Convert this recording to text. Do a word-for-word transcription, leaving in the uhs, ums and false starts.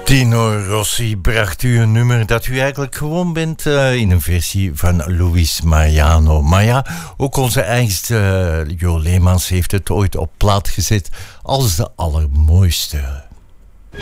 Tino Rossi bracht u een nummer dat u eigenlijk gewoon bent uh, in een versie van Luis Mariano. Maar ja, ook onze eigenste uh, Jo Leemans heeft het ooit op plaat gezet als de allermooiste.